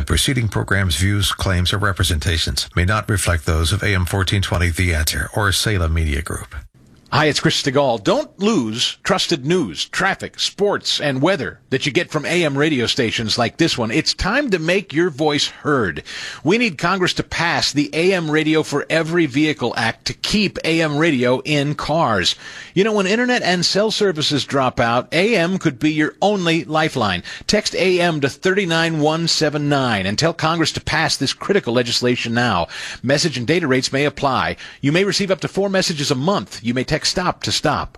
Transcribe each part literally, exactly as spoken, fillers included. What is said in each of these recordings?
preceding program's views, claims, or representations may not reflect those of A M fourteen twenty The Answer or Salem Media Group. Hi, it's Chris Stegall. Don't lose trusted news, traffic, sports, and weather that you get from A M radio stations like this one. It's time to make your voice heard. We need Congress to pass the A M Radio for Every Vehicle Act to keep A M radio in cars. You know, when internet and cell services drop out, A M could be your only lifeline. Text A M to three nine one seven nine and tell Congress to pass this critical legislation now. Message and data rates may apply. You may receive up to four messages a month. You may text stop to stop.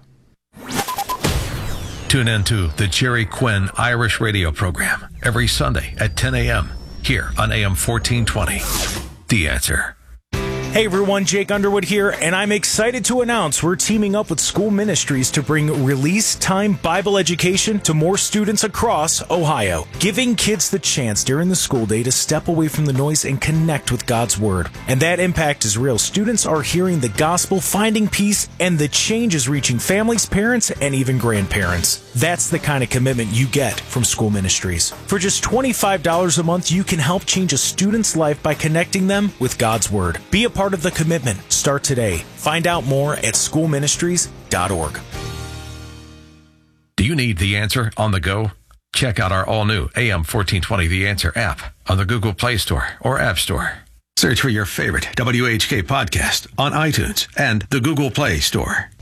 Tune in to the Jerry Quinn Irish radio program every Sunday at ten a.m. here on A M fourteen twenty. The Answer. Hey everyone, Jake Underwood here, and I'm excited to announce we're teaming up with School Ministries to bring Release Time Bible education to more students across Ohio, giving kids the chance during the school day to step away from the noise and connect with God's Word. And that impact is real. Students are hearing the gospel, finding peace, and the change is reaching families, parents, and even grandparents. That's the kind of commitment you get from School Ministries. For just twenty-five dollars a month, you can help change a student's life by connecting them with God's Word. Be a part of the commitment. Start today. Find out more at school ministries dot org. Do you need The Answer on the go? Check out our all-new A M fourteen twenty The Answer app on the Google Play Store or App Store. Search for your favorite W H K podcast on iTunes and the Google Play Store.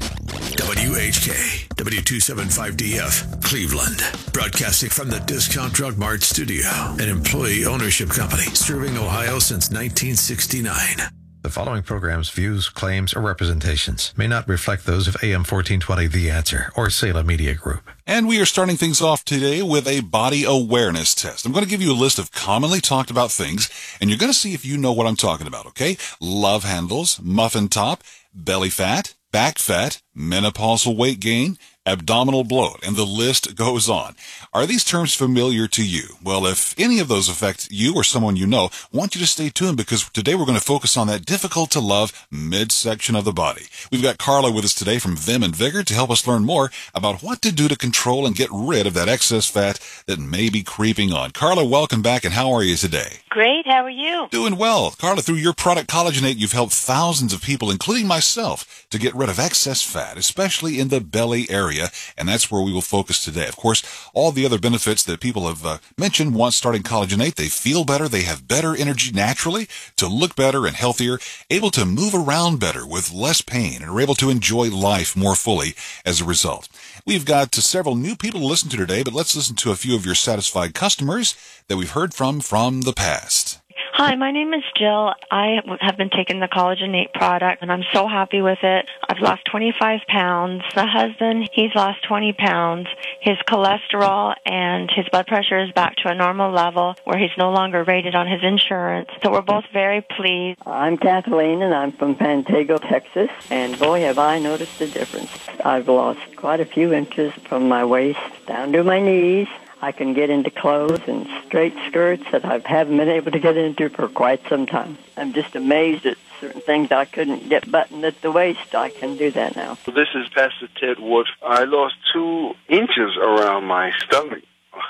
W H K, W two seventy-five D F, Cleveland. Broadcasting from the Discount Drug Mart studio, an employee ownership company serving Ohio since nineteen sixty-nine. The following program's views, claims, or representations may not reflect those of A M fourteen twenty The Answer or Salem Media Group. And we are starting things off today with a body awareness test. I'm going to give you a list of commonly talked about things, and you're going to see if you know what I'm talking about, okay? Love handles, muffin top, belly fat, back fat, menopausal weight gain, abdominal bloat, and the list goes on. Are these terms familiar to you? Well, if any of those affect you or someone you know, I want you to stay tuned because today we're going to focus on that difficult to love midsection of the body. We've got Carla with us today from Vim and Vigor to help us learn more about what to do to control and get rid of that excess fat that may be creeping on. Carla, welcome back, and how are you today? Great, how are you? Doing well. Carla, through your product Collagenate, you've helped thousands of people, including myself, to get rid of excess fat, especially in the belly area, and that's where we will focus today. Of course, all the other benefits that people have uh, mentioned once starting Collagenate, they feel better, they have better energy naturally, to look better and healthier, able to move around better with less pain, and are able to enjoy life more fully as a result. We've got uh, several new people to listen to today, but let's listen to a few of your satisfied customers that we've heard from from the past. Hi, my name is Jill. I have been taking the Collagenate product, and I'm so happy with it. I've lost twenty-five pounds. The husband, he's lost twenty pounds. His cholesterol and his blood pressure is back to a normal level where he's no longer rated on his insurance. So we're both very pleased. I'm Kathleen, and I'm from Pantego, Texas. And boy, have I noticed a difference. I've lost quite a few inches from my waist down to my knees. I can get into clothes and straight skirts that I haven't been able to get into for quite some time. I'm just amazed at certain things I couldn't get buttoned at the waist. I can do that now. This is Pastor Ted Wood. I lost two inches around my stomach,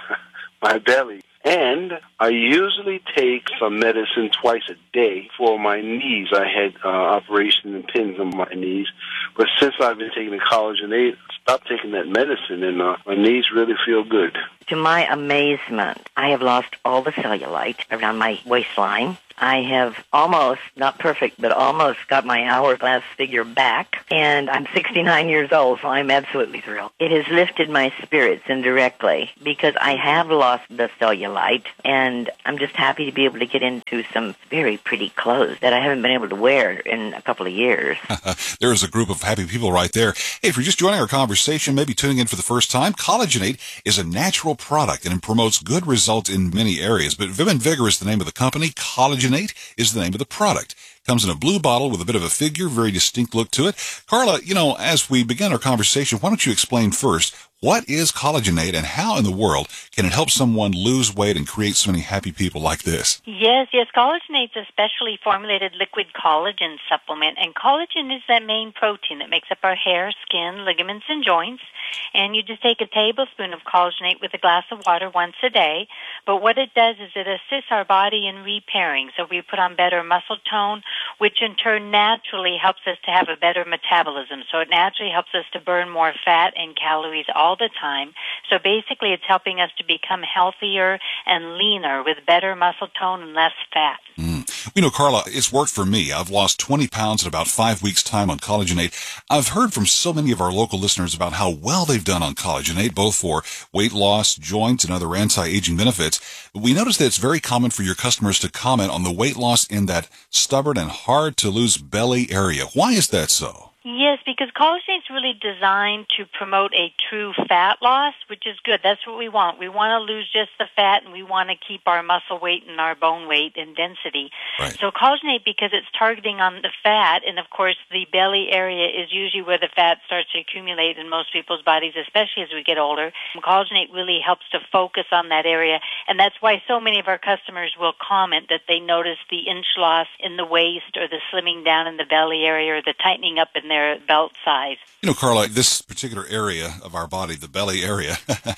my belly. And I usually take some medicine twice a day for my knees. I had uh, operation and pins on my knees. But since I've been taking the Collagenate, I stopped taking that medicine, and uh, my knees really feel good. To my amazement, I have lost all the cellulite around my waistline. I have almost, not perfect, but almost got my hourglass figure back, and I'm sixty-nine years old, so I'm absolutely thrilled. It has lifted my spirits indirectly because I have lost the cellulite, and I'm just happy to be able to get into some very pretty clothes that I haven't been able to wear in a couple of years. There's a group of happy people right there. Hey, if you're just joining our conversation, maybe tuning in for the first time, Collagenate is a natural product, and it promotes good results in many areas. But Vim and Vigor is the name of the company. Collagenate is the name of the product. Comes in a blue bottle with a bit of a figure, very distinct look to it. Carla, you know, as we begin our conversation, why don't you explain first, what is Collagenate and how in the world can it help someone lose weight and create so many happy people like this? Yes, yes. Collagenate's a specially formulated liquid collagen supplement, and collagen is that main protein that makes up our hair, skin, ligaments, and joints. And you just take a tablespoon of Collagenate with a glass of water once a day. But what it does is it assists our body in repairing. So we put on better muscle tone, which in turn naturally helps us to have a better metabolism. So it naturally helps us to burn more fat and calories all the time. So basically it's helping us to become healthier and leaner with better muscle tone and less fat. Mm. You know, Carla, it's worked for me. I've lost twenty pounds in about five weeks' time on Collagen eight. I've heard from so many of our local listeners about how well they've done on Collagen eight, both for weight loss, joints, and other anti-aging benefits. We noticed that it's very common for your customers to comment on the weight loss in that stubborn and hard-to-lose belly area. Why is that so? Yes, because collagen is really designed to promote a true fat loss, which is good. That's what we want. We want to lose just the fat, and we want to keep our muscle weight and our bone weight and density. Right. So collagen eight, because it's targeting on the fat, and of course the belly area is usually where the fat starts to accumulate in most people's bodies, especially as we get older. Collagen eight really helps to focus on that area, and that's why so many of our customers will comment that they notice the inch loss in the waist or the slimming down in the belly area or the tightening up in their belt size. You know, Carla, this particular area of our body, the belly area,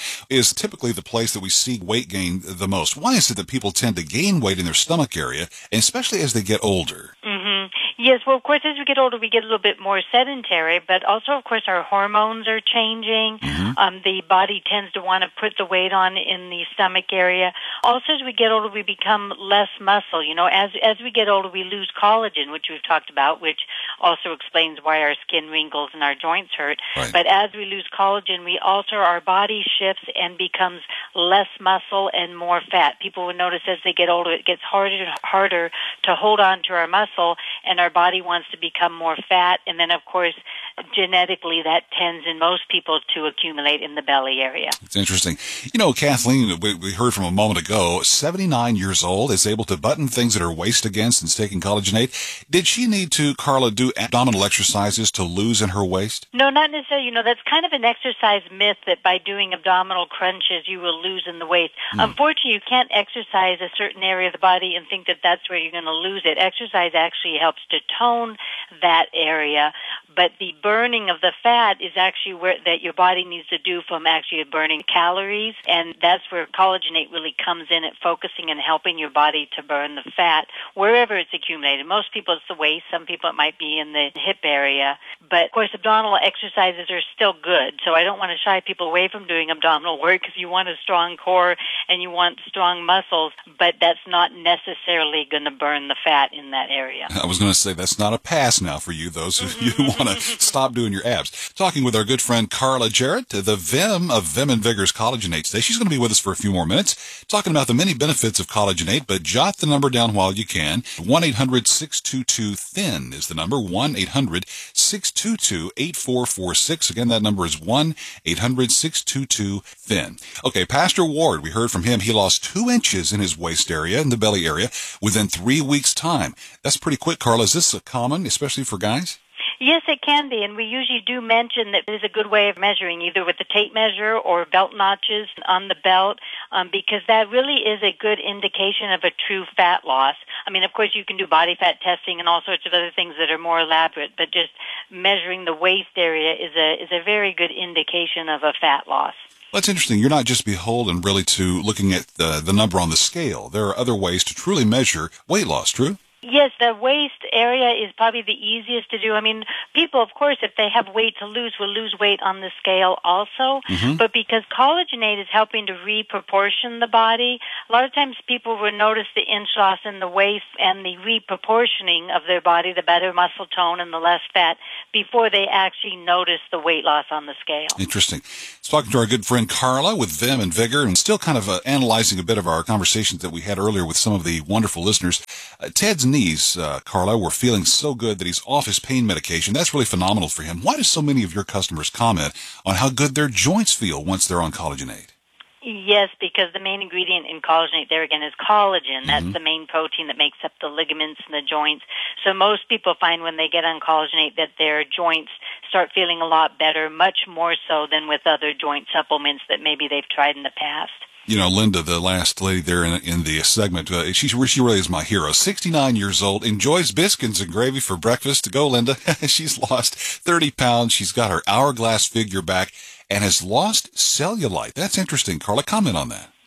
is typically the place that we see weight gain the most. Why is it that people tend to gain weight in their stomach area, and especially as they get older? Mm-hmm. Yes, well, of course, as we get older, we get a little bit more sedentary, but also, of course, our hormones are changing. Mm-hmm. Um, the body tends to want to put the weight on in the stomach area. Also, as we get older, we become less muscle. You know, as as we get older, we lose collagen, which we've talked about, which also explains why our skin wrinkles and our joints hurt. Right. But as we lose collagen, we alter our body shifts and becomes less muscle and more fat. People will notice as they get older, it gets harder and harder to hold on to our muscle, and our body wants to become more fat. And then, of course, genetically, that tends in most people to accumulate in the belly area. It's interesting. You know, Kathleen, we, we heard from a moment ago, seventy-nine years old, is able to button things at her waist again since taking Collagen eight. Did she need to, Carla, do abdominal exercises to lose in her waist? No, not necessarily. You know, that's kind of an exercise myth that by doing abdominal crunches, you will lose in the waist. Mm. Unfortunately, you can't exercise a certain area of the body and think that that's where you're going to lose it. Exercise actually helps to tone that area, but the burning of the fat is actually where that your body needs to do from actually burning calories, and that's where Collagen eight really comes in at focusing and helping your body to burn the fat wherever it's accumulated. Most people it's the waist, some people it might be in the hip area, but of course abdominal exercises are still good, so I don't want to shy people away from doing abdominal work because you want a strong core and you want strong muscles, but that's not necessarily going to burn the fat in that area. I was going to say that's not a pass now for you, those who you want to stop doing your abs. Talking with our good friend Carla Jarrett, the Vim of Vim and Vigor's Collagen eight today. She's going to be with us for a few more minutes, talking about the many benefits of Collagen eight, but jot the number down while you can. one eight hundred six two two thin is the number, one eight hundred six two two eight four four six. Again, that number is one eight hundred six two two thin. Okay, Pastor Ward, we heard from him. He lost two inches in his waist area, in the belly area, within three weeks' time. That's pretty quick, Carla. Is this common, especially for guys? Yes, it can be, and we usually do mention that it is a good way of measuring, either with the tape measure or belt notches on the belt, um, because that really is a good indication of a true fat loss. I mean, of course, you can do body fat testing and all sorts of other things that are more elaborate, but just measuring the waist area is a is a very good indication of a fat loss. Well, that's interesting. You're not just beholden really to looking at the, the number on the scale. There are other ways to truly measure weight loss, true? Yes, the waist area is probably the easiest to do. I mean, people, of course, if they have weight to lose, will lose weight on the scale also. Mm-hmm. But because Collagen eight is helping to reproportion the body, a lot of times people will notice the inch loss in the waist and the reproportioning of their body, the better muscle tone and the less fat, before they actually notice the weight loss on the scale. Interesting. Let's talk to our good friend Carla with Vim and Vigor, and still kind of uh, analyzing a bit of our conversations that we had earlier with some of the wonderful listeners. Uh, Ted's knees, uh, Carla, were feeling so good that he's off his pain medication. That's really phenomenal for him. Why do so many of your customers comment on how good their joints feel once they're on Collagen eight? Yes, because the main ingredient in Collagen eight, there again, is collagen. That's mm-hmm. the main protein that makes up the ligaments and the joints. So most people find when they get on Collagen eight that their joints start feeling a lot better, much more so than with other joint supplements that maybe they've tried in the past. You know, Linda, the last lady there in, in the segment, uh, she, she really is my hero. sixty-nine years old, enjoys biscuits and gravy for breakfast. Go, Linda. She's lost thirty pounds. She's got her hourglass figure back and has lost cellulite. That's interesting. Carla, comment on that.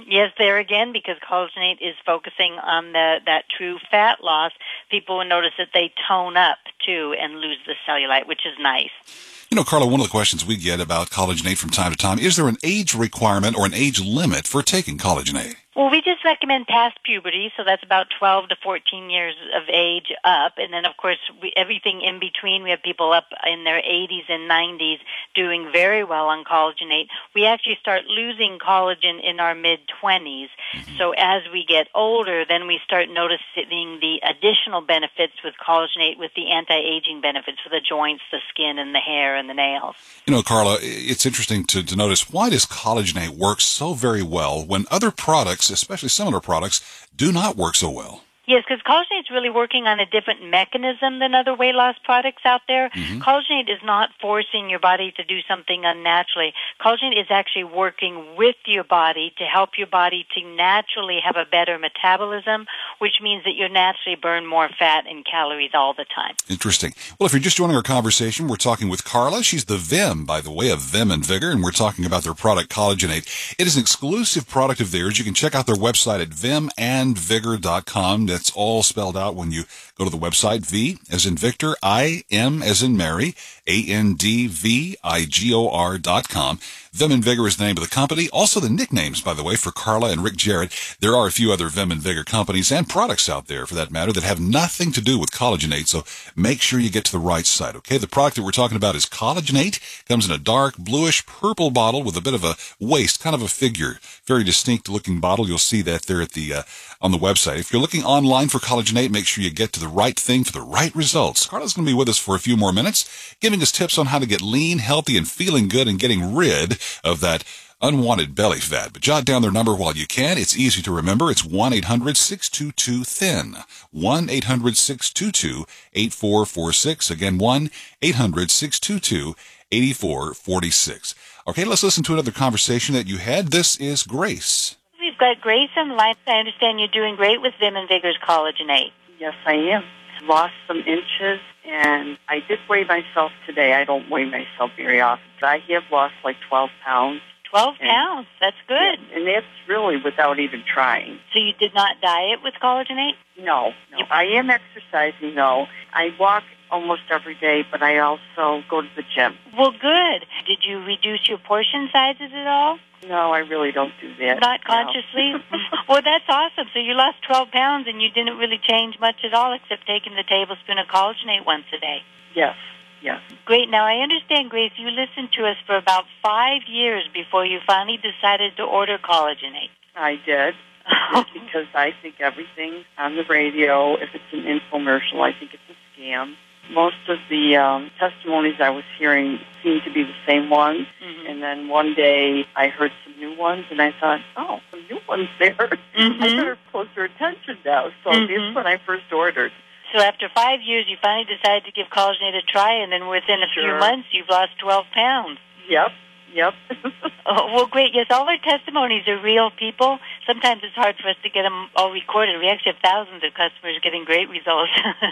Yes, there again, because collagenate is focusing on the that true fat loss, people will notice that they tone up, too, and lose the cellulite, which is nice. You know, Carla, one of the questions we get about collagenate from time to time, is there an age requirement or an age limit for taking collagenate? Well, we just recommend past puberty, so that's about twelve to fourteen years of age up. And then, of course, we, everything in between, we have people up in their eighties and nineties doing very well on collagenate. We actually start losing collagen in our mid-twenties. Mm-hmm. So as we get older, then we start noticing the additional benefits with collagenate, with the anti-aging benefits for the joints, the skin, and the hair and the nails. You know, Carla, it's interesting to, to notice, why does collagenate work so very well when other products, especially similar products, do not work so well? Yes, because collagenate is really working on a different mechanism than other weight loss products out there. Mm-hmm. Collagenate is not forcing your body to do something unnaturally. Collagenate is actually working with your body to help your body to naturally have a better metabolism, which means that you naturally burn more fat and calories all the time. Interesting. Well, if you're just joining our conversation, we're talking with Carla. She's the Vim, by the way, of Vim and Vigor, and we're talking about their product, Collagenate. It is an exclusive product of theirs. You can check out their website at vim and vigor dot com. That's all spelled out when you go to the website. V as in Victor, I, M as in Mary, A N D V I G O R dot com. Vim and Vigor is the name of the company. Also the nicknames, by the way, for Carla and Rick Jarrett. There are a few other Vim and Vigor companies and products out there, for that matter, that have nothing to do with collagenate, so make sure you get to the right site, okay? The product that we're talking about is collagenate. Comes in a dark, bluish, purple bottle with a bit of a waist, kind of a figure. Very distinct-looking bottle. You'll see that there at the uh, on the website. If you're looking online for collagenate, make sure you get to the right thing for the right results. Carla's going to be with us for a few more minutes, giving us tips on how to get lean, healthy, and feeling good, and getting rid of that unwanted belly fat. But jot down their number while you can. It's easy to remember. It's one eight hundred six two two thin. one eight hundred six two two eight four four six. Again, one eight hundred six two two eight four four six. Okay, let's listen to another conversation that you had. This is Grace. We've got Grace on the line. I understand you're doing great with Vim and Vigor's Collagenate. Yes, I am. Lost some inches, and I did weigh myself today. I don't weigh myself very often. I have lost like twelve pounds. twelve pounds? That's good. Yeah, and that's really without even trying. So you did not diet with Collagenate? No. no. I am exercising, though. I walk almost every day, but I also go to the gym. Well, good. Did you reduce your portion sizes at all? No, I really don't do that. Not consciously? No. Well, that's awesome. So you lost twelve pounds, and you didn't really change much at all except taking the tablespoon of Collagenate once a day. Yes, yes. Great. Now, I understand, Grace, you listened to us for about five years before you finally decided to order Collagenate. I did. Because I think everything on the radio, if it's an infomercial, I think it's a scam. Most of the um, testimonies I was hearing seemed to be the same ones. Mm-hmm. And then one day I heard some new ones, and I thought, oh, some new ones there. Mm-hmm. I better closer attention now. So mm-hmm. that's when I first ordered. So after five years, you finally decided to give Collagenate a try, and then within a sure. few months, you've lost twelve pounds. Yep. Yep. Oh, well, great. Yes, all our testimonies are real people. Sometimes it's hard for us to get them all recorded. We actually have thousands of customers getting great results.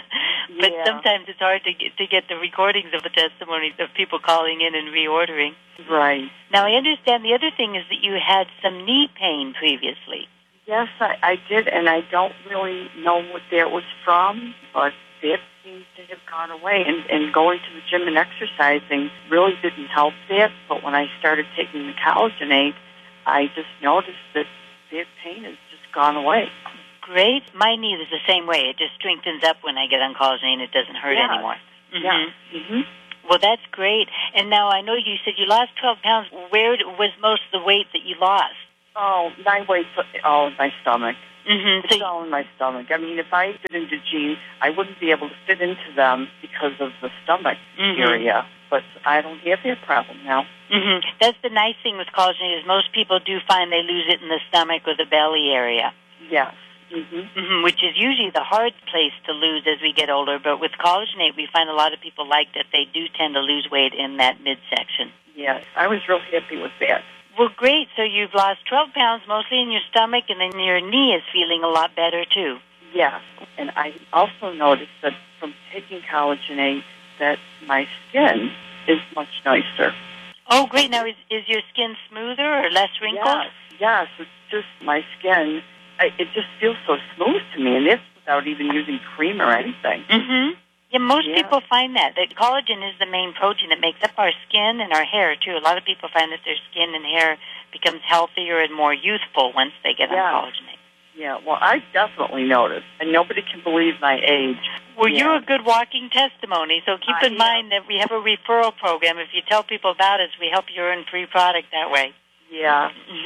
But yeah. sometimes it's hard to get, to get the recordings of the testimonies of people calling in and reordering. Right. Now, I understand the other thing is that you had some knee pain previously. Yes, I, I did, and I don't really know what that was from, but it seems to have gone away. And, and going to the gym and exercising really didn't help that, but when I started taking the Collagenate, I just noticed that that pain has just gone away. Great. My knee is the same way. It just strengthens up when I get on Collagenate, and it doesn't hurt yeah. anymore. Mm-hmm. Yeah. Mm-hmm. Well, that's great. And now I know you said you lost twelve pounds. Where was most of the weight that you lost? Oh, my weight, oh, my stomach. Mm-hmm. It's all in my stomach. I mean, if I fit into jeans, I wouldn't be able to fit into them because of the stomach mm-hmm. area. But I don't have that problem now. Mm-hmm. That's the nice thing with Collagenate is most people do find they lose it in the stomach or the belly area. Yes. Mm-hmm. Mm-hmm, which is usually the hard place to lose as we get older. But with Collagenate, we find a lot of people like that they do tend to lose weight in that midsection. Yes, I was real happy with that. Well, great. So you've lost twelve pounds, mostly in your stomach, and then your knee is feeling a lot better, too. Yes, and I also noticed that from taking Collagenate that my skin is much nicer. Oh, great. Now, is, is your skin smoother or less wrinkles? Yes, yes, it's just my skin. I, it just feels so smooth to me, and this without even using cream or anything. Mm-hmm. Yeah, most Yeah. people find that. That collagen is the main protein that makes up our skin and our hair, too. A lot of people find that their skin and hair becomes healthier and more youthful once they get Yeah. on collagenate. Yeah, well, I definitely noticed, and nobody can believe my age. Well, Yeah. you're a good walking testimony, so keep I in am. mind that we have a referral program. If you tell people about us, we help you earn free product that way. Yeah.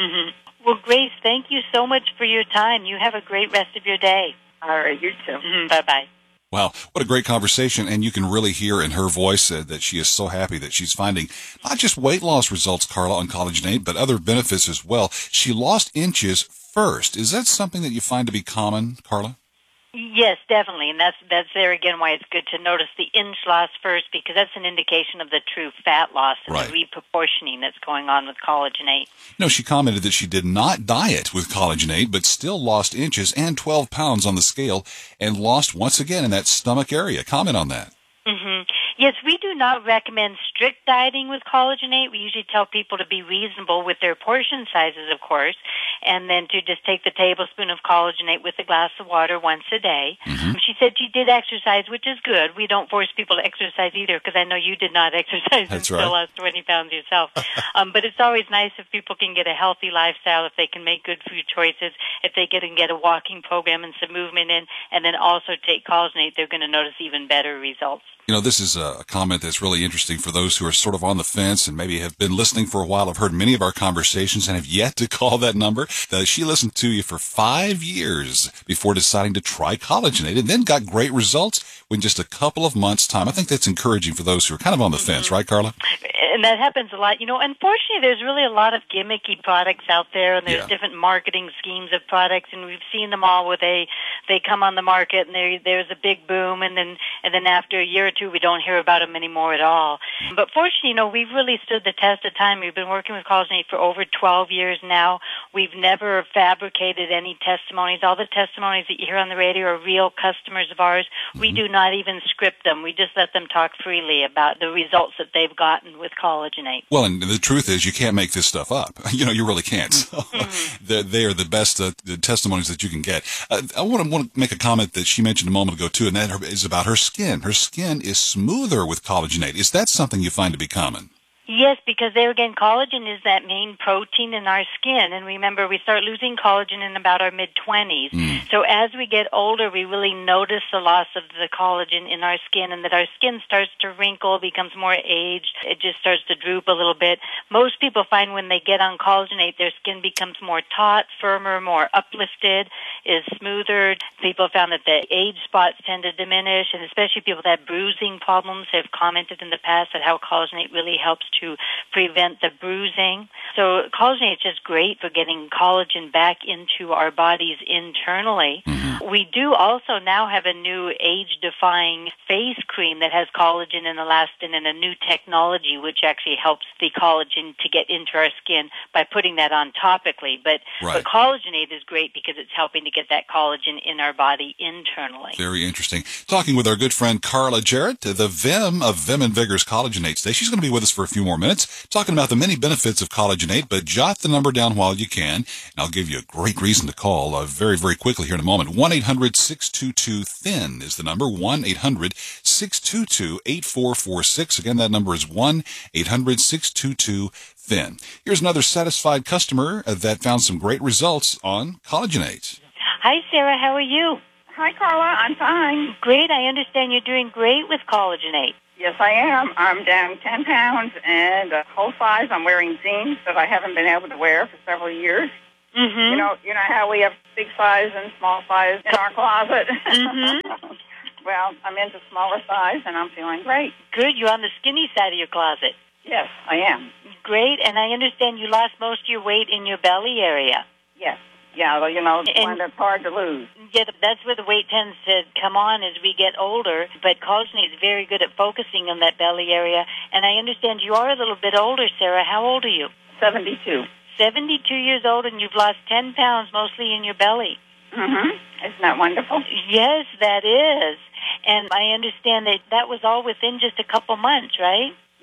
Well, Grace, thank you so much for your time. You have a great rest of your day. All right, you too. Bye-bye. Wow, what a great conversation, and you can really hear in her voice uh, that she is so happy that she's finding not just weight loss results, Carla, on Collagenate, but other benefits as well. She lost inches first. Is that something that you find to be common, Carla? Yes, definitely, and that's that's there again why it's good to notice the inch loss first, because that's an indication of the true fat loss and Right. the reproportioning that's going on with collagenate. No, she commented that she did not diet with Collagenate, but still lost inches and twelve pounds on the scale, and lost once again in that stomach area. Comment on that. Mm-hmm. Yes, we do not recommend strict dieting with collagenate. We usually tell people to be reasonable with their portion sizes, of course, and then to just take the tablespoon of collagenate with a glass of water once a day. Mm-hmm. She said she did exercise, which is good. We don't force people to exercise either, because I know you did not exercise That's and right. still lost twenty pounds yourself. um, but it's always nice if people can get a healthy lifestyle, if they can make good food choices, if they get and get a walking program and some movement in, and then also take collagenate, they're going to notice even better results. You know, this is a comment that's really interesting for those who are sort of on the fence and maybe have been listening for a while, have heard many of our conversations and have yet to call that number. That she listened to you for five years before deciding to try Collagenate and then got great results in just a couple of months' time. I think that's encouraging for those who are kind of on the fence, right, Carla? And that happens a lot. You know, unfortunately, there's really a lot of gimmicky products out there, and there's Yeah. different marketing schemes of products, and we've seen them all where they they come on the market and there there's a big boom, and then and then after a year or two, we don't hear about them anymore at all. But fortunately, you know, we've really stood the test of time. We've been working with Collagenate for over twelve years now. We've never fabricated any testimonies. All the testimonies that you hear on the radio are real customers of ours. Mm-hmm. We do not even script them. We just let them talk freely about the results that they've gotten with Collagenate. Well, and the truth is you can't make this stuff up. You know, you really can't. So Mm-hmm. they they are the best uh, the testimonies that you can get. Uh, I want to, want to make a comment that she mentioned a moment ago, too, and that is about her skin. Her skin is smoother with Collagenate. Is that something you find to be common? Yes, because there again, collagen is that main protein in our skin. And remember, we start losing collagen in about our mid-twenties. Mm. So as we get older, we really notice the loss of the collagen in our skin, and that our skin starts to wrinkle, becomes more aged. It just starts to droop a little bit. Most people find when they get on collagenate, their skin becomes more taut, firmer, more uplifted, is smoother. People found that the age spots tend to diminish, and especially people that have bruising problems have commented in the past that how collagenate really helps to prevent the bruising. So collagenate is just great for getting collagen back into our bodies internally. Mm-hmm. We do also now have a new age-defying face cream that has collagen and elastin and a new technology which actually helps the collagen to get into our skin by putting that on topically. But, Right. but collagenate is great because it's helping to get that collagen in our body internally. Very interesting. Talking with our good friend Carla Jarrett, the Vim of Vim and Vigor's Collagenate today. She's going to be with us for a few more minutes, talking about the many benefits of Collagenate, but jot the number down while you can, and I'll give you a great reason to call uh, very, very quickly here in a moment. one eight hundred six two two thin is the number, one eight hundred six two two eight four four six. Again, that number is one eight hundred six two two thin. Here's another satisfied customer uh, that found some great results on Collagenate. Hi, Sarah. How are you? Hi, Carla. I'm fine. Great. I understand you're doing great with collagenate. Yes, I am. I'm down ten pounds and a whole size. I'm wearing jeans that I haven't been able to wear for several years. Mm-hmm. You know, you know how we have big size and small size in our closet. Mm-hmm. Well, I'm into smaller size, and I'm feeling great. Good. You're on the skinny side of your closet. Yes, I am. Great. And I understand you lost most of your weight in your belly area. Yes. Yeah, well, you know, it's And- one that's hard to lose. Yeah, that's where the weight tends to come on as we get older. But collagenate is very good at focusing on that belly area. And I understand you are a little bit older, Sarah. How old are you? seventy-two. seventy-two years old, and you've lost ten pounds, mostly in your belly. Mm-hmm. Isn't that wonderful? Yes, that is. And I understand that that was all within just a couple months, right?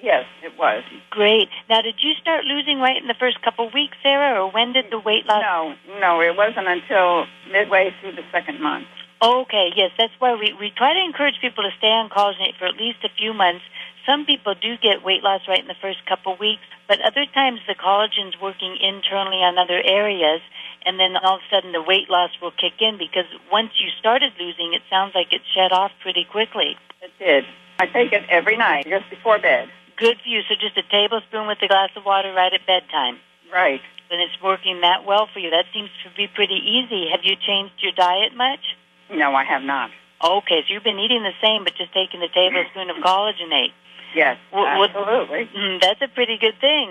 Yes, it was. Great. Now, did you start losing weight in the first couple of weeks, Sarah, or when did the weight loss? No, no, it wasn't until midway through the second month. Okay, yes, that's why we, we try to encourage people to stay on collagenate for at least a few months. Some people do get weight loss right in the first couple of weeks, but other times the collagen's working internally on other areas, and then all of a sudden the weight loss will kick in because once you started losing, it sounds like it shed off pretty quickly. It did. I take it every night, just before bed. Good for you. So just a tablespoon with a glass of water right at bedtime. Right. And it's working that well for you. That seems to be pretty easy. Have you changed your diet much? No, I have not. Okay, so you've been eating the same, but just taking a tablespoon of collagenate. Yes, well, absolutely. Well, mm, that's a pretty good thing.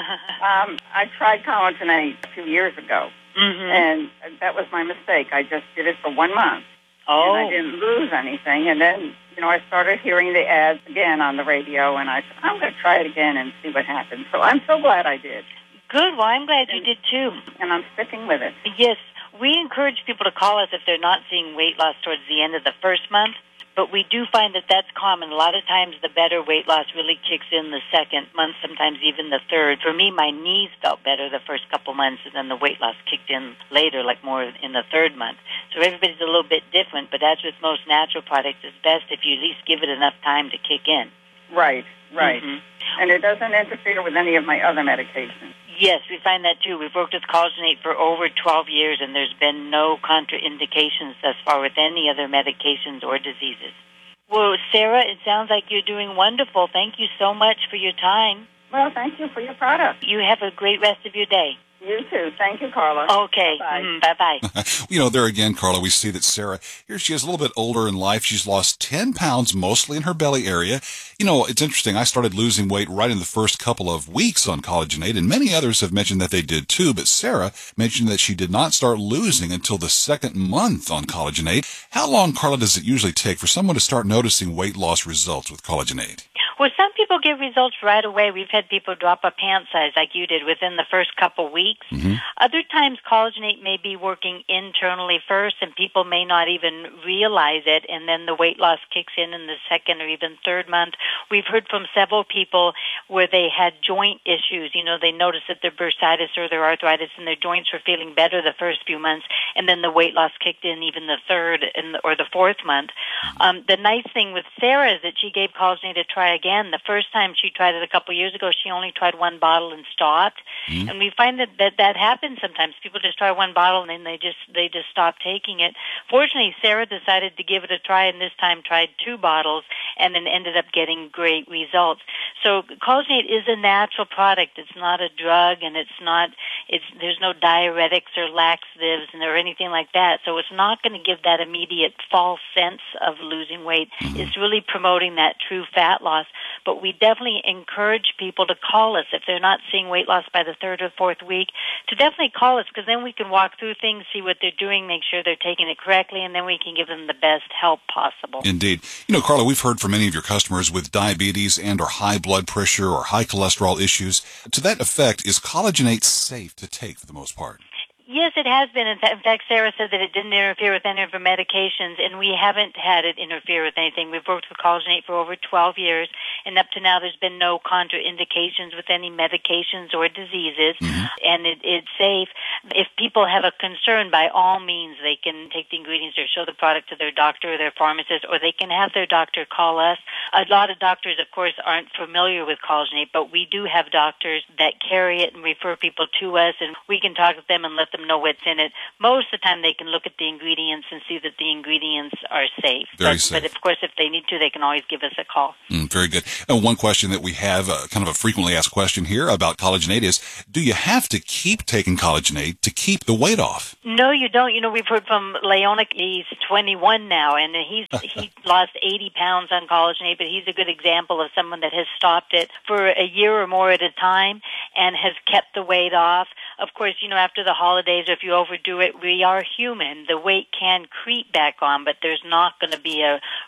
um, I tried collagenate a few years ago, mm-hmm. and that was my mistake. I just did it for one month, oh. and I didn't lose anything. And then, you know, I started hearing the ads again on the radio, and I said, I'm going to try it again and see what happens. So I'm so glad I did. Good. Well, I'm glad and, you did, too. And I'm sticking with it. Yes. We encourage people to call us if they're not seeing weight loss towards the end of the first month, but we do find that that's common. A lot of times the better weight loss really kicks in the second month, sometimes even the third. For me, my knees felt better the first couple months, and then the weight loss kicked in later, like more in the third month. So everybody's a little bit different, but as with most natural products, it's best if you at least give it enough time to kick in. Right, right. Mm-hmm. And it doesn't interfere with any of my other medications. Yes, we find that too. We've worked with collagenate for over twelve years, and there's been no contraindications thus far with any other medications or diseases. Well, Sarah, it sounds like you're doing wonderful. Thank you so much for your time. Well, thank you for your product. You have a great rest of your day. You too. Thank you, Carla. Okay. Bye. Mm, bye-bye. You know, there again, Carla, we see that Sarah, here she is a little bit older in life. She's lost ten pounds, mostly in her belly area. You know, it's interesting. I started losing weight right in the first couple of weeks on collagenate, and many others have mentioned that they did too. But Sarah mentioned that she did not start losing until the second month on collagenate. How long, Carla, does it usually take for someone to start noticing weight loss results with collagenate? Well, some people get results right away. We've had people drop a pant size like you did within the first couple weeks. Mm-hmm. Other times, collagenate may be working internally first, and people may not even realize it, and then the weight loss kicks in in the second or even third month. We've heard from several people where they had joint issues. You know, they noticed that their bursitis or their arthritis and their joints were feeling better the first few months, and then the weight loss kicked in even the third and or the fourth month. Um, the nice thing with Sarah is that she gave collagenate a try again. The first time she tried it a couple years ago, she only tried one bottle and stopped. Mm-hmm. And we find that, that that happens sometimes. People just try one bottle and then they just they just stop taking it. Fortunately, Sarah decided to give it a try, and this time tried two bottles and then ended up getting great results. So collagenate is a natural product. It's not a drug, and it's not it's there's no diuretics or laxatives or anything like that. So it's not going to give that immediate false sense of losing weight. Mm-hmm. It's really promoting that true fat loss. But we definitely encourage people to call us if they're not seeing weight loss by the third or fourth week, to definitely call us, because then we can walk through things, see what they're doing, make sure they're taking it correctly, and then we can give them the best help possible. Indeed. You know, Carla, we've heard from many of your customers with diabetes and or high blood pressure or high cholesterol issues. To that effect, is collagenate safe to take for the most part? Yes, it has been. In fact, Sarah said that it didn't interfere with any of her medications, and we haven't had it interfere with anything. We've worked with collagenate for over twelve years, and up to now there's been no contraindications with any medications or diseases, mm-hmm. and it, it's safe. If people have a concern, by all means, they can take the ingredients or show the product to their doctor or their pharmacist, or they can have their doctor call us. A lot of doctors, of course, aren't familiar with collagenate, but we do have doctors that carry it and refer people to us, and we can talk with them and let them know what's in it. Most of the time they can look at the ingredients and see that the ingredients are safe. Very but, safe. But of course, if they need to, they can always give us a call. Mm, very good. And one question that we have, uh, kind of a frequently asked question here about collagenate is, do you have to keep taking collagenate to keep the weight off? No, you don't. You know, we've heard from Leonic. He's twenty-one now, and he's he lost eighty pounds on collagenate, but he's a good example of someone that has stopped it for a year or more at a time and has kept the weight off. Of course, you know, after the holidays, or if you overdo it, we are human. The weight can creep back on, but there's not going to be a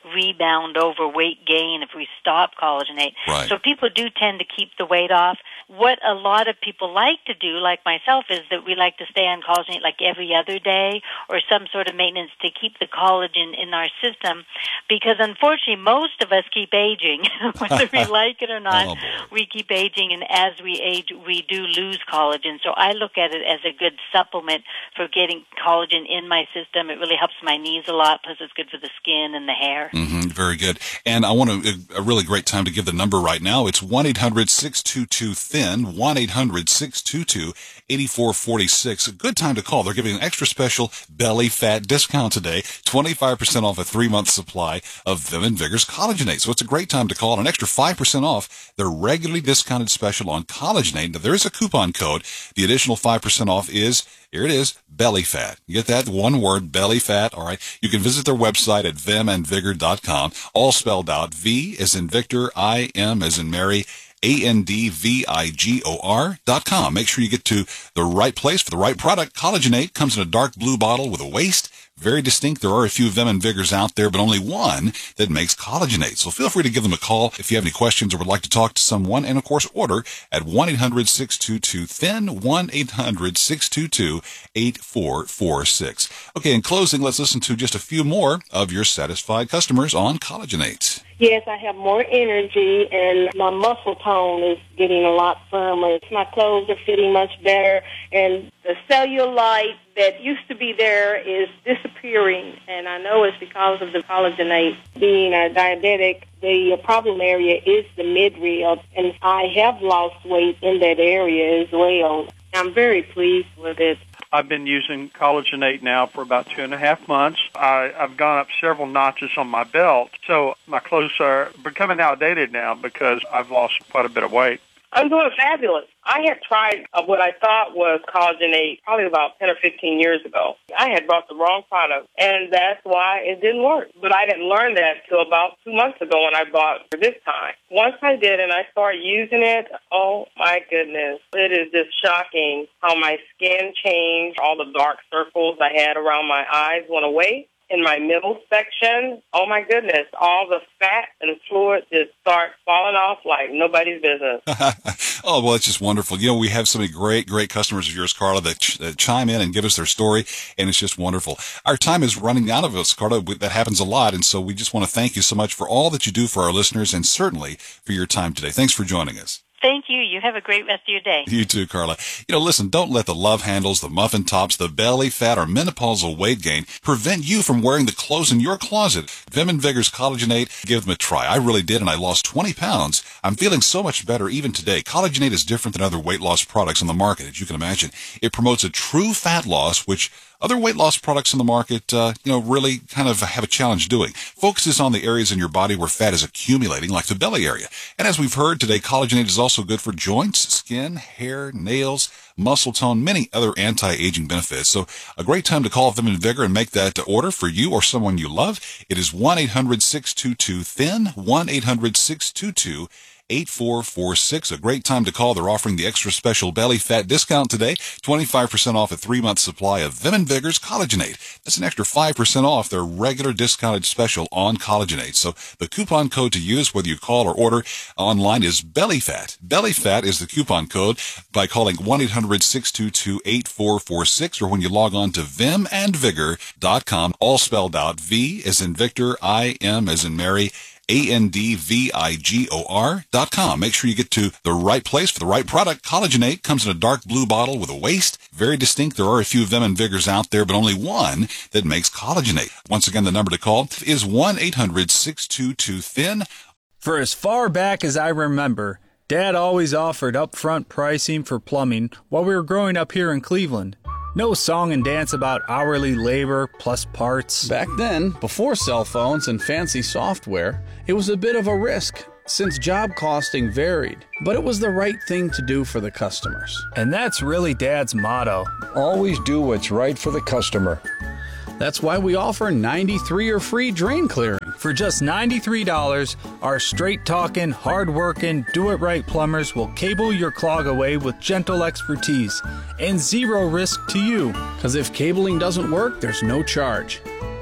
rebound over weight gain if we stop collagenate. Right. So people do tend to keep the weight off. What a lot of people like to do, like myself, is that we like to stay on collagenate like every other day or some sort of maintenance to keep the collagen in our system, because unfortunately most of us keep aging. Whether we like it or not, oh, we keep aging, and as we age, we do lose collagen. So I look at it as a good supplement for getting collagen in my system. It really helps my knees a lot, plus it's good for the skin and the hair. Mm-hmm, very good. And I want to, a really great time to give the number right now. It's one eight hundred six two two thin, one eight hundred six two two eight four four six. A good time to call. They're giving an extra special belly fat discount today, twenty-five percent off a three-month supply of Vim and Vigor's Collagenate. So it's a great time to call, an extra five percent off their regularly discounted special on Collagenate. Now, there is a coupon code. The additional five percent off is, here it is, belly fat. You get that one word, belly fat. All right. You can visit their website at vim and vigor dot com, all spelled out. V as in Victor, I M as in Mary, A N D V I G O R dot com. Make sure you get to the right place for the right product. Collagenate comes in a dark blue bottle with a waist. Very distinct. There are a few Vim and Vigors out there, but only one that makes Collagenate. So feel free to give them a call if you have any questions or would like to talk to someone. And, of course, order at one eight hundred six two two thin, one eight hundred six two two eight four four six. Okay, in closing, let's listen to just a few more of your satisfied customers on Collagenate. Yes, I have more energy, and my muscle tone is getting a lot firmer. My clothes are fitting much better, and the cellulite that used to be there is disappearing, and I know it's because of the collagenate. Being a diabetic, the problem area is the midrib, and I have lost weight in that area as well. I'm very pleased with it. I've been using Collagenate now for about two and a half months. I, I've gone up several notches on my belt, so my clothes are becoming outdated now because I've lost quite a bit of weight. I'm doing fabulous. I had tried what I thought was Collagenate probably about ten or fifteen years ago. I had bought the wrong product, and that's why it didn't work. But I didn't learn that till about two months ago when I bought it this time. Once I did and I started using it, oh my goodness, it is just shocking how my skin changed. All the dark circles I had around my eyes went away. In my middle section, oh my goodness, all the fat and fluid just start falling off like nobody's business. Oh, well, it's just wonderful. You know, we have so many great, great customers of yours, Carla, that, ch- that chime in and give us their story, and it's just wonderful. Our time is running out of us, Carla. That happens a lot, and so we just want to thank you so much for all that you do for our listeners and certainly for your time today. Thanks for joining us. Thank you. You have a great rest of your day. You too, Carla. You know, listen, don't let the love handles, the muffin tops, the belly fat, or menopausal weight gain prevent you from wearing the clothes in your closet. Vim and Vigor's Collagenate, give them a try. I really did, and I lost twenty pounds. I'm feeling so much better even today. Collagenate is different than other weight loss products on the market, as you can imagine. It promotes a true fat loss, which other weight loss products in the market, uh, you know, really kind of have a challenge doing. Focuses on the areas in your body where fat is accumulating, like the belly area. And as we've heard today, Collagenate is also good for joints, skin, hair, nails, muscle tone, many other anti-aging benefits. So a great time to call Vim and Vigor and make that order for you or someone you love. It is one eight hundred six two two thin, one eight hundred six two two eight four four six. A great time to call. They're offering the extra special belly fat discount today, twenty-five percent off a three-month supply of Vim and Vigor's Collagenate. That's an extra five percent off their regular discounted special on Collagenate. So the coupon code to use, whether you call or order online, is BELLYFAT. BELLYFAT is the coupon code by calling one eight hundred six two two eight four four six, or when you log on to vim and vigor dot com, all spelled out. V as in Victor, I M as in Mary, A N D V I G O R dot com. Make sure you get to the right place for the right product. Collagenate comes in a dark blue bottle with a waist. Very distinct. There are a few Vim and Vigors out there, but only one that makes Collagenate. Once again, the number to call is one eight hundred six two two thin. For as far back as I remember, Dad always offered upfront pricing for plumbing while we were growing up here in Cleveland. No song and dance about hourly labor plus parts. Back then, before cell phones and fancy software, it was a bit of a risk since job costing varied. But it was the right thing to do for the customers. And that's really Dad's motto. Always do what's right for the customer. That's why we offer ninety-three or free drain clearing. For just ninety-three dollars, our straight-talking, hard-working, do-it-right plumbers will cable your clog away with gentle expertise and zero risk to you. Because if cabling doesn't work, there's no charge.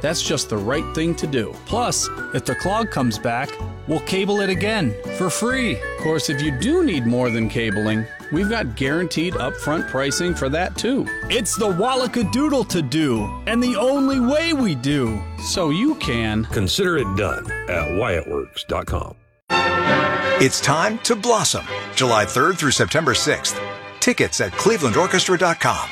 that's just the right thing to do. Plus, if the clog comes back, we'll cable it again for free. Of course, if you do need more than cabling, we've got guaranteed upfront pricing for that too. It's the Wallakadoodle to do, and the only way we do. So you can consider it done at Wyatt Works dot com. It's time to blossom, July third through September sixth. Tickets at Cleveland Orchestra dot com.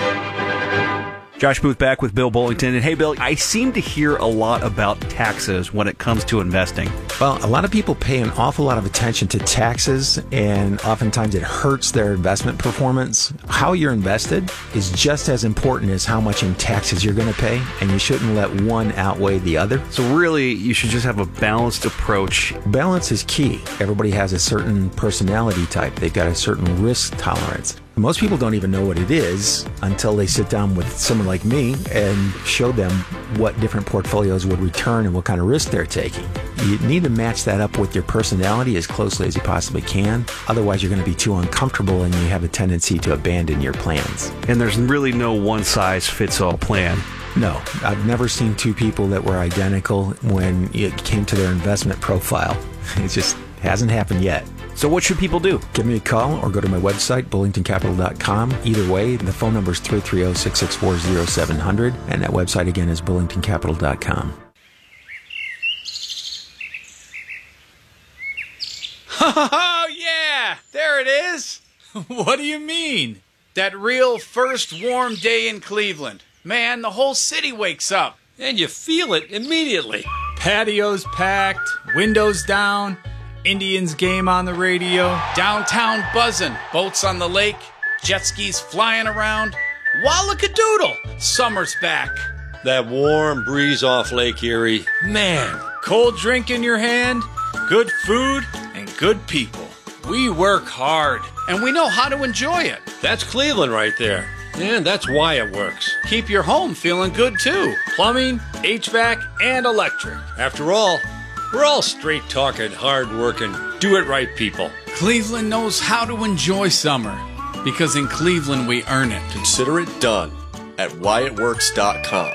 Josh Booth back with Bill Bullington. And hey, Bill, I seem to hear a lot about taxes when it comes to investing. Well, a lot of people pay an awful lot of attention to taxes, and oftentimes it hurts their investment performance. How you're invested is just as important as how much in taxes you're going to pay, and you shouldn't let one outweigh the other. So really, you should just have a balanced approach. Balance is key. Everybody has a certain personality type. They've got a certain risk tolerance. Most people don't even know what it is until they sit down with someone like me and show them what different portfolios would return and what kind of risk they're taking. You need to match that up with your personality as closely as you possibly can. Otherwise, you're going to be too uncomfortable and you have a tendency to abandon your plans. And there's really no one-size-fits-all plan. No, I've never seen two people that were identical when it came to their investment profile. It just hasn't happened yet. So what should people do? Give me a call or go to my website, bullington capital dot com. Either way, the phone number is three three zero, six six four, zero seven zero zero, and that website again is bullington capital dot com. Oh, yeah! There it is! What do you mean? That real first warm day in Cleveland. Man, the whole city wakes up. And you feel it immediately. Patios packed, windows down, Indians game on the radio, downtown buzzing, boats on the lake, jet skis flying around. Wallakadoodle! Summer's back. That warm breeze off Lake Erie. Man, cold drink in your hand, good food, and good people. We work hard, and we know how to enjoy it. That's Cleveland right there. And that's why it works. Keep your home feeling good, too. Plumbing, H V A C, and electric. After all, we're all straight-talking, hard-working, do-it-right people. Cleveland knows how to enjoy summer, because in Cleveland we earn it. Consider it done at Wyatt Works dot com.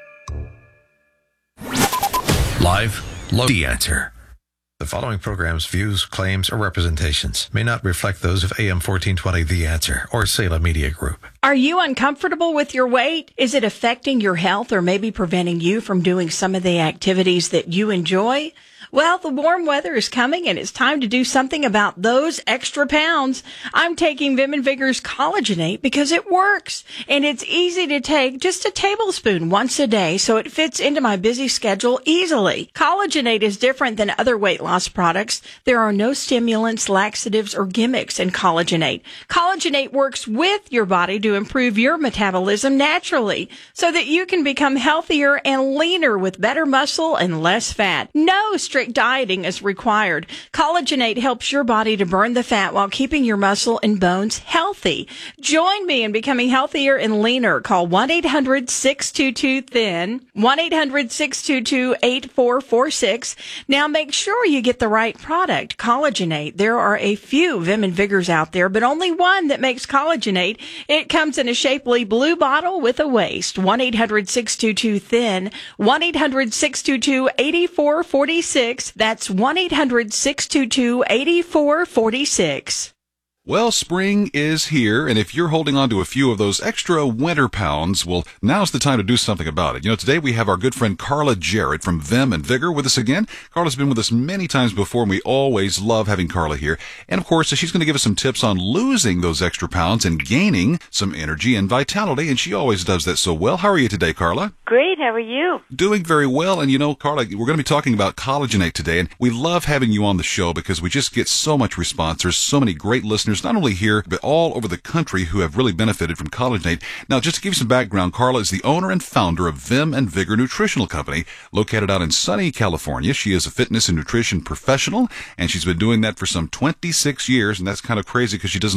Live, low, The Answer. The following program's views, claims, or representations may not reflect those of A M fourteen twenty The Answer or Salem Media Group. Are you uncomfortable with your weight? Is it affecting your health or maybe preventing you from doing some of the activities that you enjoy? Well, the warm weather is coming and it's time to do something about those extra pounds. I'm taking Vim and Vigor's Collagenate because it works and it's easy to take, just a tablespoon once a day, so it fits into my busy schedule easily. Collagenate is different than other weight loss products. There are no stimulants, laxatives, or gimmicks in Collagenate. Collagenate works with your body to improve your metabolism naturally so that you can become healthier and leaner with better muscle and less fat. No strict dieting is required. Collagenate helps your body to burn the fat while keeping your muscle and bones healthy. Join me in becoming healthier and leaner. Call one eight hundred, six two two, thin, one eight hundred, six two two, eight four four six. Now make sure you get the right product, Collagenate. There are a few Vim and Vigors out there, but only one that makes Collagenate. It comes in a shapely blue bottle with a waist. one eight hundred, six two two, thin, one eight hundred, six two two, eight four four six. That's one eight hundred, six two two, eight four four six. Well, spring is here, and if you're holding on to a few of those extra winter pounds, well, now's the time to do something about it. You know, today we have our good friend Carla Jarrett from Vim and Vigor with us again. Carla's been with us many times before, and we always love having Carla here. And, of course, she's going to give us some tips on losing those extra pounds and gaining some energy and vitality, and she always does that so well. How are you today, Carla? Great. How are you? Doing very well. And, you know, Carla, we're going to be talking about Collagenate today, and we love having you on the show because we just get so much response. There's so many great listeners, not only here, but all over the country who have really benefited from Collagenate. Now, just to give you some background, Carla is the owner and founder of Vim and Vigor Nutritional Company, located out in sunny California. She is a fitness and nutrition professional, and she's been doing that for some twenty-six years, and that's kind of crazy because she doesn't look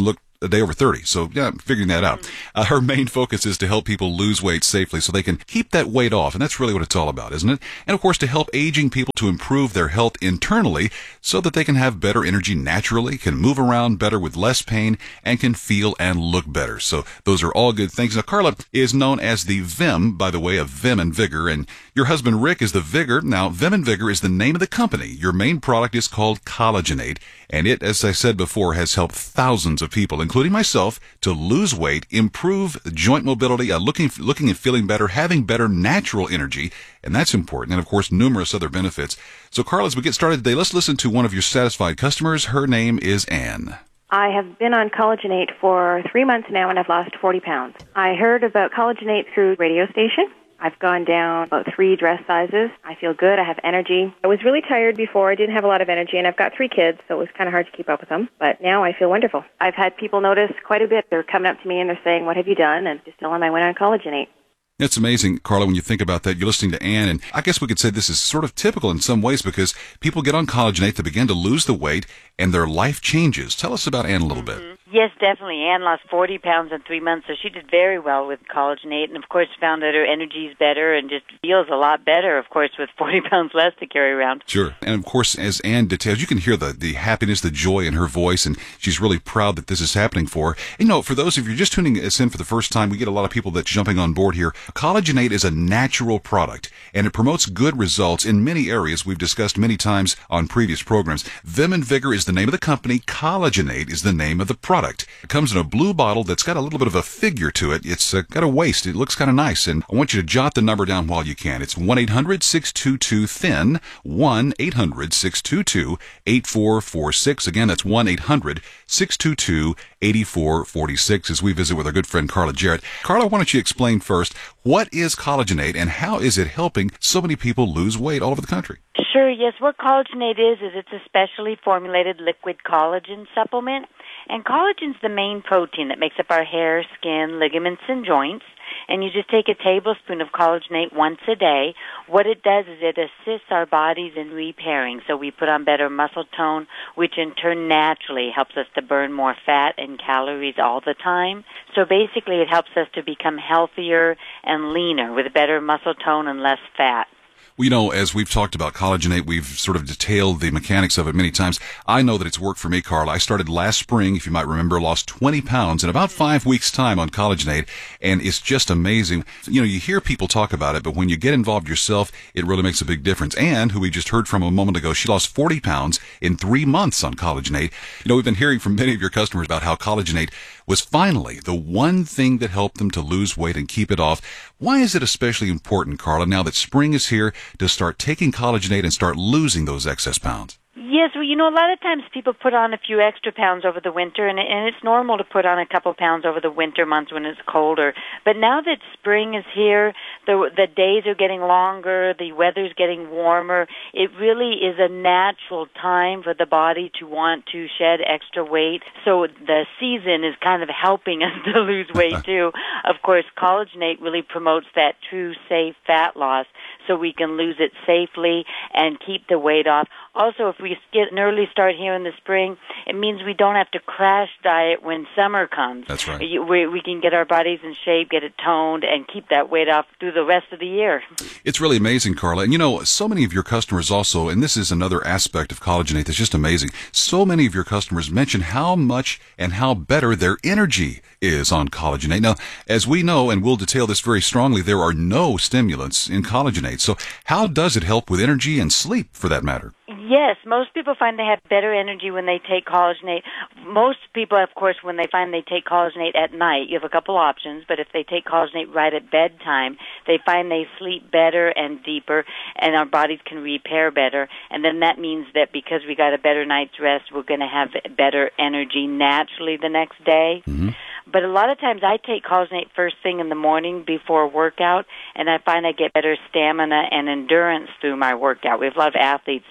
a day over thirty. So, yeah, I'm figuring that out. Uh, her main focus is to help people lose weight safely so they can keep that weight off. And that's really what it's all about, isn't it? And, of course, to help aging people to improve their health internally so that they can have better energy naturally, can move around better with less pain, and can feel and look better. So those are all good things. Now, Carla is known as the Vim, by the way, of Vim and Vigor. And your husband, Rick, is the Vigor. Now, Vim and Vigor is the name of the company. Your main product is called Collagenate. And it, as I said before, has helped thousands of people, including myself, to lose weight, improve joint mobility, uh, looking, looking and feeling better, having better natural energy. And that's important. And, of course, numerous other benefits. So, Carla, as we get started today, let's listen to one of your satisfied customers. Her name is Anne. I have been on Collagenate for three months now, and I've lost forty pounds. I heard about Collagenate through radio station. I've gone down about three dress sizes. I feel good. I have energy. I was really tired before. I didn't have a lot of energy, and I've got three kids, so it was kind of hard to keep up with them. But now I feel wonderful. I've had people notice quite a bit. They're coming up to me, and they're saying, "What have you done?" And just tell them I went on Collagenate. It's amazing, Carla, when you think about that. You're listening to Anne, and I guess we could say this is sort of typical in some ways because people get on Collagenate, they begin to lose the weight, and their life changes. Tell us about Anne a little bit. Yes, definitely. Anne lost forty pounds in three months, so she did very well with Collagenate, and of course found that her energy is better and just feels a lot better, of course, with forty pounds less to carry around. Sure. And of course, as Anne details, you can hear the, the happiness, the joy in her voice, and she's really proud that this is happening for her. And, you know, for those of you who are just tuning us in for the first time, we get a lot of people that's jumping on board here. Collagenate is a natural product, and it promotes good results in many areas we've discussed many times on previous programs. Vim and Vigor is the name of the company. Collagenate is the name of the product. It comes in a blue bottle that's got a little bit of a figure to it. It's uh, got a waist. It looks kind of nice. And I want you to jot the number down while you can. It's one eight hundred six two two thin, one eight hundred six two two eight four four six. Again, that's one eight hundred six two two eight four four six as we visit with our good friend Carla Jarrett. Carla, why don't you explain first, what is Collagenate and how is it helping so many people lose weight all over the country? Sure, yes. What Collagenate is, is it's a specially formulated liquid collagen supplement. And collagen's the main protein that makes up our hair, skin, ligaments, and joints. And you just take a tablespoon of Collagenate once a day. What it does is it assists our bodies in repairing. So we put on better muscle tone, which in turn naturally helps us to burn more fat and calories all the time. So basically it helps us to become healthier and leaner with better muscle tone and less fat. Well, you know, as we've talked about Collagenate, we've sort of detailed the mechanics of it many times. I know that it's worked for me, Carla. I started last spring, if you might remember, lost twenty pounds in about five weeks' time on Collagenate, and it's just amazing. You know, you hear people talk about it, but when you get involved yourself, it really makes a big difference. Anne, who we just heard from a moment ago, she lost forty pounds in three months on Collagenate. You know, we've been hearing from many of your customers about how Collagenate was finally the one thing that helped them to lose weight and keep it off. Why is it especially important, Carla, now that spring is here, to start taking Collagenate and start losing those excess pounds? Yes, well, you know, a lot of times people put on a few extra pounds over the winter, and, and it's normal to put on a couple pounds over the winter months when it's colder. But now that spring is here, the the days are getting longer, the weather's getting warmer, it really is a natural time for the body to want to shed extra weight. So the season is kind of helping us to lose weight, too. Of course, Collagenate really promotes that true, safe fat loss so we can lose it safely and keep the weight off. Also, if we get an early start here in the spring, it means we don't have to crash diet when summer comes. That's right. We, we can get our bodies in shape, get it toned, and keep that weight off through the rest of the year. It's really amazing, Carla. And you know, so many of your customers also, and this is another aspect of Collagenate that's just amazing, so many of your customers mention how much and how better their energy is on Collagenate. Now, as we know, and we'll detail this very strongly, there are no stimulants in Collagenate. So how does it help with energy and sleep, for that matter? Yes, most people find they have better energy when they take Collagenate. Most people, of course, when they find they take Collagenate at night, you have a couple options, but if they take Collagenate right at bedtime, they find they sleep better and deeper, and our bodies can repair better. And then that means that because we got a better night's rest, we're going to have better energy naturally the next day. Mm-hmm. But a lot of times I take Collagenate first thing in the morning before a workout, and I find I get better stamina and endurance through my workout. We have a lot of athletes that take it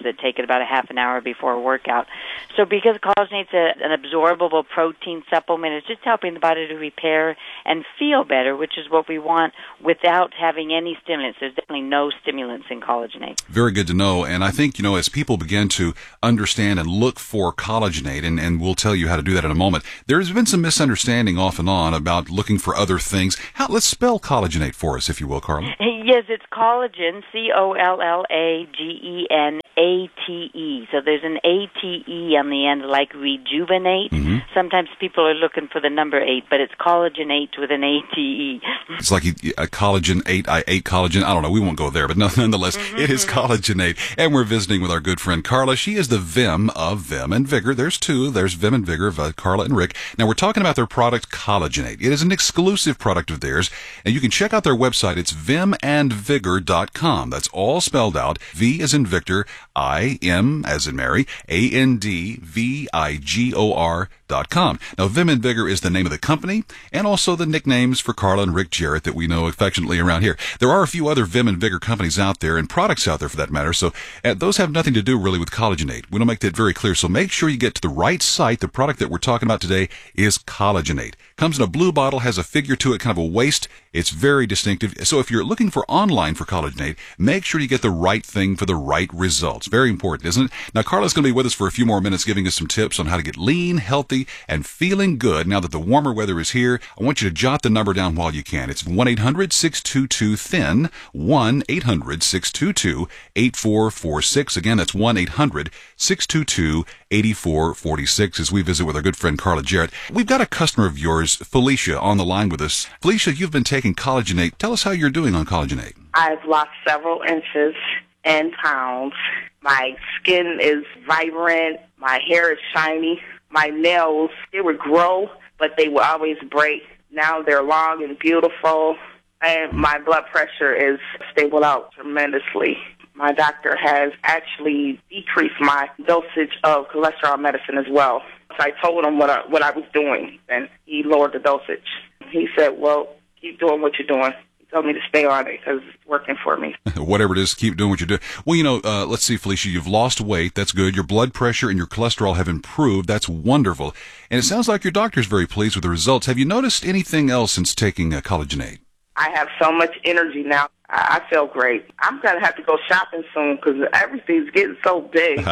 it about a half an hour before a workout. So because collagenate's a, an absorbable protein supplement, it's just helping the body to repair and feel better, which is what we want without having any stimulants. There's definitely no stimulants in collagenate. Very good to know. And I think, you know, as people begin to understand and look for collagenate, and, and we'll tell you how to do that in a moment, there's been some misunderstanding off and on about looking for other things. How, let's spell collagenate for us, if you will, Carla. Yes, it's collagen, C O L L A G E N A T E. So there's an A T E on the end, like rejuvenate. Mm-hmm. Sometimes people are looking for the number eight, but it's collagenate with an A T E. It's like a collagen eight, I ate collagen. I don't know, we won't go there, but nonetheless, mm-hmm. it is collagenate. And we're visiting with our good friend Carla. She is the Vim of Vim and Vigor. There's two. There's Vim and Vigor of uh, Carla and Rick. Now, we're talking about their product, Collagenate. It is an exclusive product of theirs, and you can check out their website. It's vim and vigor dot com. That's all spelled out. V as in Victor, I, M as in Mary, A N D V I G O R dot com. Now, Vim and Vigor is the name of the company, and also the nicknames for Carla and Rick Jarrett that we know affectionately around here. There are a few other Vim and Vigor companies out there, and products out there for that matter, so uh, those have nothing to do really with Collagenate. We don't make that very clear, so make sure you get to the right site. The product that we're talking about today is Collagenate. Comes in a blue bottle, has a figure to it, kind of a waist. It's very distinctive. So if you're looking for online for Collagenate, make sure you get the right thing for the right results. Very important, isn't it? Now, Carla's going to be with us for a few more minutes giving us some tips on how to get lean, healthy, and feeling good now that the warmer weather is here. I want you to jot the number down while you can. It's one eight hundred six two two thin, one eight hundred six two two eight four four six. Again, that's one eight hundred six two two eight four four six as we visit with our good friend Carla Jarrett. We've got a customer of yours, Felicia, on the line with us. Felicia, you've been taking Collagenate. Tell us how you're doing on Collagenate. I've lost several inches and pounds. My skin is vibrant. My hair is shiny. My nails, they would grow, but they would always break. Now they're long and beautiful. And my blood pressure is stable out tremendously. My doctor has actually decreased my dosage of cholesterol medicine as well. So I told him what I, what I was doing, and he lowered the dosage. He said, well, keep doing what you're doing. He told me to stay on it because it's working for me. Whatever it is, keep doing what you're doing. Well, you know, uh, let's see, Felicia, you've lost weight. That's good. Your blood pressure and your cholesterol have improved. That's wonderful. And it sounds like your doctor's very pleased with the results. Have you noticed anything else since taking uh, Collagenate? I have so much energy now. I feel great. I'm going to have to go shopping soon because everything's getting so big.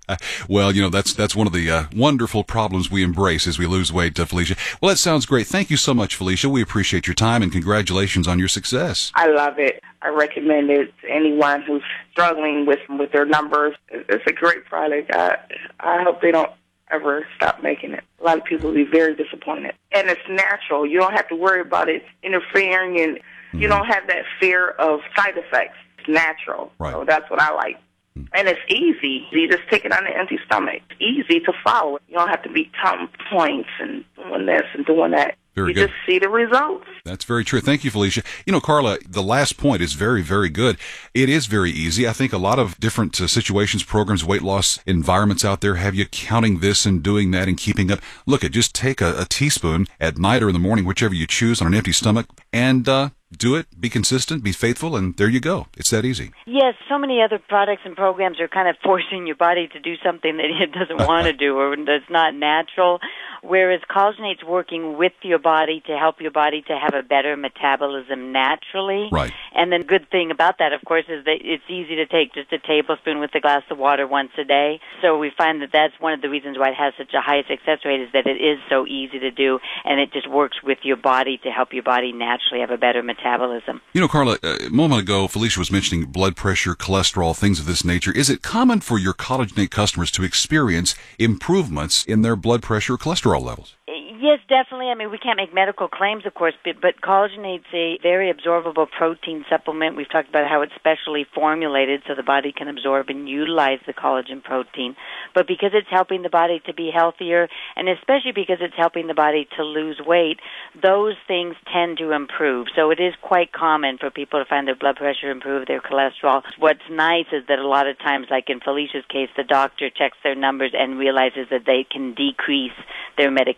Well, you know, that's that's one of the uh, wonderful problems we embrace as we lose weight, uh, Felicia. Well, that sounds great. Thank you so much, Felicia. We appreciate your time, and congratulations on your success. I love it. I recommend it to anyone who's struggling with with their numbers. It's a great product. I, I hope they don't ever stop making it. A lot of people will be very disappointed. And it's natural. You don't have to worry about it interfering, and you don't have that fear of side effects. It's natural. Right. So that's what I like. Mm. And it's easy. You just take it on an empty stomach. It's easy to follow. You don't have to be counting points and doing this and doing that. Very you good. just see the results. That's very true. Thank you, Felicia. You know, Carla, the last point is very, very good. It is very easy. I think a lot of different uh, situations, programs, weight loss environments out there have you counting this and doing that and keeping up. Look, at just take a, a teaspoon at night or in the morning, whichever you choose, on an empty stomach, and uh, do it, be consistent, be faithful, and there you go. It's that easy. Yes, so many other products and programs are kind of forcing your body to do something that it doesn't want to do or that's not natural, whereas Collagenate's working with your body to help your body to have a better metabolism naturally. Right. And the good thing about that, of course, is that it's easy to take just a tablespoon with a glass of water once a day. So we find that that's one of the reasons why it has such a high success rate, is that it is so easy to do, and it just works with your body to help your body naturally have a better metabolism. You know, Carla, a moment ago, Felicia was mentioning blood pressure, cholesterol, things of this nature. Is it common for your Collagenate customers to experience improvements in their blood pressure or cholesterol levels? Yes, definitely. I mean, we can't make medical claims, of course, but, but Collagenate's a very absorbable protein supplement. We've talked about how it's specially formulated so the body can absorb and utilize the collagen protein. But because it's helping the body to be healthier, and especially because it's helping the body to lose weight, those things tend to improve. So it is quite common for people to find their blood pressure improve, their cholesterol. What's nice is that a lot of times, like in Felicia's case, the doctor checks their numbers and realizes that they can decrease their medication, which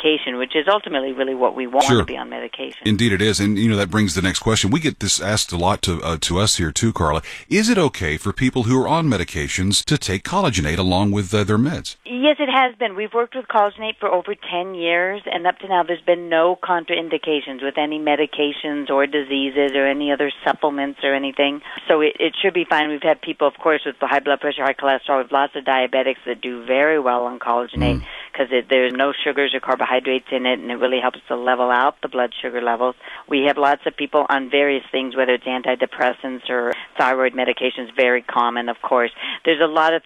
which is ultimately really what we want Sure. to be on medication. Indeed it is. And, you know, that brings the next question. We get this asked a lot to uh, to us here too, Carla. Is it okay for people who are on medications to take collagenate along with uh, their meds? Yes, it has been. We've worked with collagenate for over ten years, and up to now there's been no contraindications with any medications or diseases or any other supplements or anything. So it, it should be fine. We've had people, of course, with high blood pressure, high cholesterol. We have lots of diabetics that do very well on collagenate because mm. there's no sugars or carbohydrates in it, and it really helps to level out the blood sugar levels. We have lots of people on various things, whether it's antidepressants or thyroid medications, very common, of course. There's a lot of